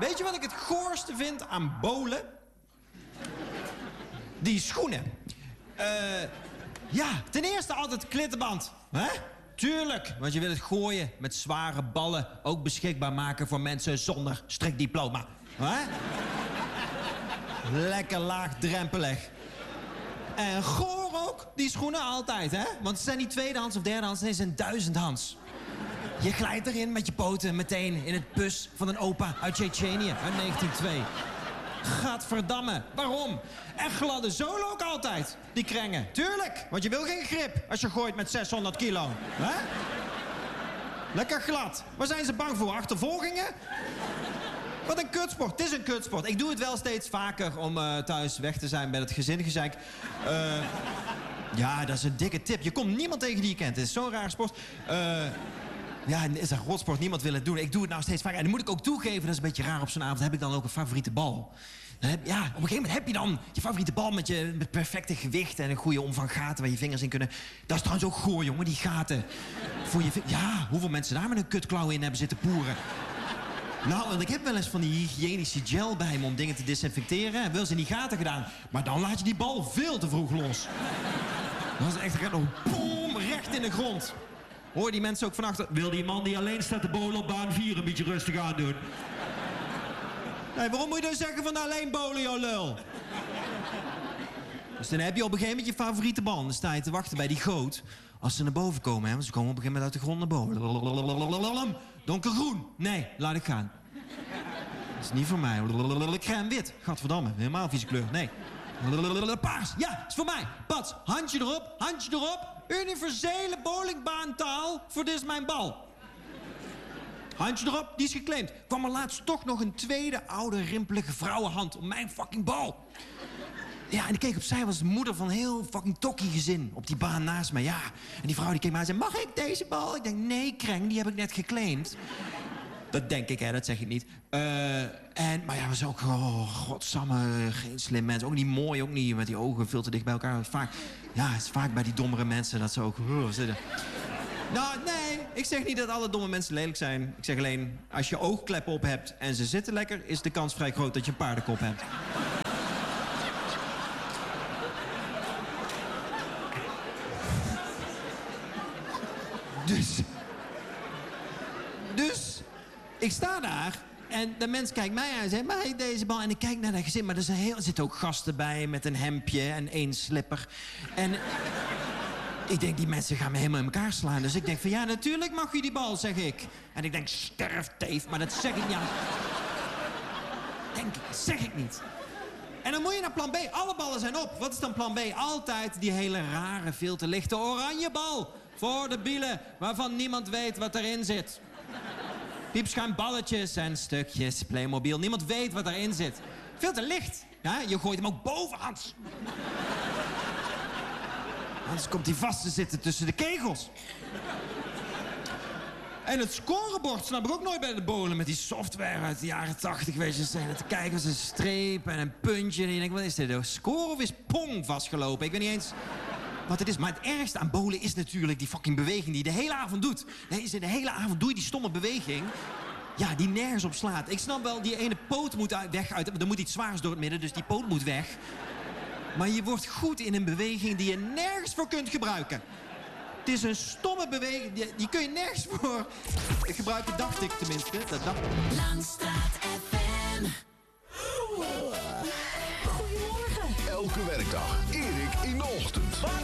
Weet je wat ik het goorste vind aan bowlen? Die schoenen. Ja, ten eerste altijd klittenband. Hè? Tuurlijk, want je wil het gooien met zware ballen ook beschikbaar maken voor mensen zonder strikdiploma. Hè? Lekker laagdrempelig. En goor ook, die schoenen altijd, hè? Want ze zijn niet tweedehands of derdehands, nee, ze zijn duizendhands. Je glijdt erin met je poten meteen in het pus van een opa uit Tsjetsjenië uit 1902. Gadverdamme, waarom? En gladde zolen ook altijd, die krengen. Tuurlijk, want je wil geen grip als je gooit met 600 kilo. Hè? Lekker glad. Waar zijn ze bang voor? Achtervolgingen? Wat een kutsport. Het is een kutsport. Ik doe het wel steeds vaker om thuis weg te zijn met het gezingezeik. Ja, dat is een dikke tip. Je komt niemand tegen die je kent. Het is zo'n rare sport. Ja, het is een rotsport. Niemand wil het doen. Ik doe het nou steeds vaker. En dan moet ik ook toegeven, dat is een beetje raar op zo'n avond. Heb ik dan ook een favoriete bal. Ja, op een gegeven moment heb je dan je favoriete bal met perfecte gewicht en een goede omvang gaten waar je vingers in kunnen. Dat is trouwens ook goor, jongen, die gaten. Voor je ja, hoeveel mensen daar met een kutklauw in hebben zitten poeren. Nou, want ik heb wel eens van die hygiënische gel bij me om dingen te desinfecteren. Wel eens in die gaten gedaan. Maar dan laat je die bal veel te vroeg los. Dat is echt boom, recht in de grond. Hoor die mensen ook van achter. Wil die man die alleen staat te bowlen op baan 4 een beetje rustig aan doen? Nee, waarom moet je dan zeggen van alleen bowlen, joh lul? Dus dan heb je op een gegeven moment je favoriete bal. Dan sta je te wachten bij die goot. Als ze naar boven komen, hè, want ze komen op een gegeven moment uit de grond naar boven. Donkergroen. Nee, laat ik gaan. Dat is niet voor mij. Crème wit. Gadverdamme, helemaal vieze kleur. Nee. Paars. Ja, is voor mij. Pats, handje erop, handje erop. Universele bowlingbaantaal voor dit is mijn bal. Handje erop, die is geclaimd. Kwam er laatst toch nog een tweede oude rimpelige vrouwenhand op mijn fucking bal. Ja, en ik keek opzij, was de moeder van een heel fucking tokkie gezin op die baan naast mij. Ja, en die vrouw die keek mij en zei, mag ik deze bal? Ik denk, nee, kreng, die heb ik net geclaimd. Dat denk ik, hè, dat zeg ik niet. Maar ja, was ook, godsamme, geen slim mens. Ook niet mooi, ook niet met die ogen veel te dicht bij elkaar. Het is vaak bij die dommere mensen dat ze ook zitten. Nou, nee, ik zeg niet dat alle domme mensen lelijk zijn. Ik zeg alleen, als je oogkleppen op hebt en ze zitten lekker, is de kans vrij groot dat je een paardenkop hebt. Dus, ik sta daar en de mens kijkt mij aan en zegt, mag ik deze bal? En ik kijk naar dat gezin, maar er zitten ook gasten bij met een hemdje en 1 slipper. En ik denk, die mensen gaan me helemaal in elkaar slaan. Dus ik denk van, ja, natuurlijk mag u die bal, zeg ik. En ik denk, sterf, teef, maar dat zeg ik niet. Denk ik, zeg ik niet. En dan moet je naar plan B. Alle ballen zijn op. Wat is dan plan B? Altijd die hele rare, veel te lichte oranje bal. Voor de bielen, waarvan niemand weet wat erin zit. Piepschuim balletjes en stukjes Playmobil. Niemand weet wat erin zit. Veel te licht. Ja, je gooit hem ook bovenhands. Anders komt hij vast te zitten tussen de kegels. En het scorebord snap ik ook nooit bij de bowlen met die software uit de jaren 80. Weet je, zijn te kijken als een streep en een puntje. En je denkt, wat is dit? Een score of is pong vastgelopen? Ik weet niet eens wat het is. Maar het ergste aan bowlen is natuurlijk die fucking beweging die je de hele avond doet. De hele avond doe je die stomme beweging. Ja, die nergens op slaat. Ik snap wel, die ene poot moet weg. Er moet iets zwaars door het midden, dus die poot moet weg. Maar je wordt goed in een beweging die je nergens voor kunt gebruiken. Het is een stomme beweging, die kun je nergens voor gebruiken, dacht ik tenminste. Dat dacht ik. Langstraat FM. Goedemorgen. Elke werkdag, Erik in de ochtend.